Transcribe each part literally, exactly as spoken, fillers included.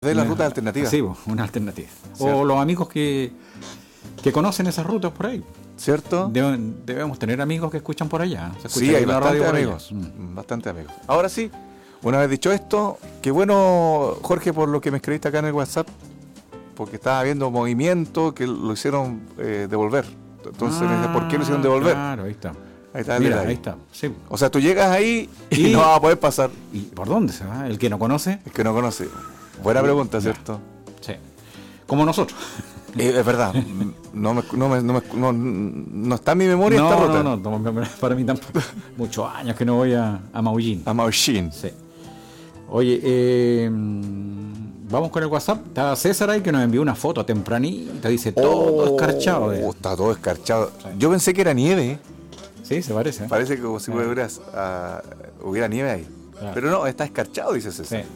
De las rutas alternativas. Sí, una alternativa. ¿Cierto? O los amigos que, que conocen esas rutas por ahí. ¿Cierto? Deben, debemos tener amigos que escuchan por allá. Se escucha Sí, hay la bastantes radio por amigos. allá. Mm. Bastante amigos. Ahora sí, una vez dicho esto, qué bueno, Jorge, por lo que me escribiste acá en el WhatsApp, porque estaba viendo movimiento que lo hicieron eh, devolver. Entonces, Ah, me dice, ¿por qué lo hicieron devolver? Claro, ahí está. Ahí está el Mira, detalle. ahí está. Sí. O sea, tú llegas ahí y, Y- no vas a poder pasar. ¿Y por dónde se va? El que no conoce. Es que no conoce. Buena pregunta, ¿cierto? Sí. Como nosotros. Eh, es verdad. No, me, no, me, no, me- no, no está en mi memoria no, esta ruta. no, no, no, para mí tampoco. Muchos años que no voy a, a Maullín. A Maullín. Sí. Oye, eh, vamos con el WhatsApp. Está César ahí que nos envió una foto tempranita. Dice todo Oh, escarchado. eh. Está todo escarchado. Yo pensé que era nieve. Sí, se parece. ¿eh? Parece que como si Ah. hubiera, ah, hubiera nieve ahí. Claro. Pero no, está escarchado, dice Sí. César.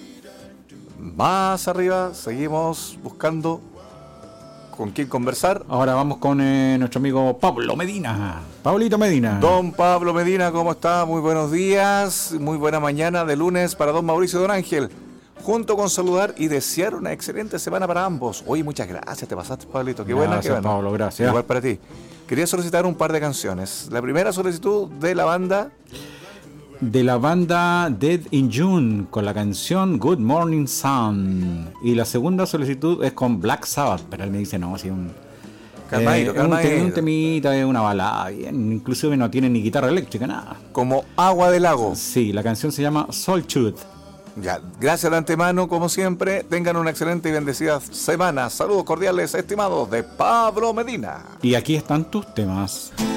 Más arriba, seguimos buscando con quién conversar. Ahora vamos con eh, nuestro amigo Pablo Medina. Pablito Medina. Don Pablo Medina, ¿cómo está? Muy buenos días, muy buena mañana de lunes para don Mauricio y don Ángel. Junto con saludar y desear una excelente semana para ambos. Oye, muchas gracias, te pasaste, Pablito. Qué buena, qué Gracias, bueno. Pablo, gracias. Igual para ti. Quería solicitar un par de canciones. La primera solicitud de la banda De la banda Dead in June con la canción Good Morning Sun. Y la segunda solicitud es con Black Sabbath. Pero él me dice, no, sí, un. Calmadito, eh, es un, calmadito. te- un temita, es una balada. Bien, inclusive no tiene ni guitarra eléctrica, nada. como Agua del Lago. Sí, la canción se llama Solitude. Ya, gracias de antemano, como siempre. Tengan una excelente y bendecida semana. Saludos cordiales, estimados, de Pablo Medina. Y aquí están tus temas.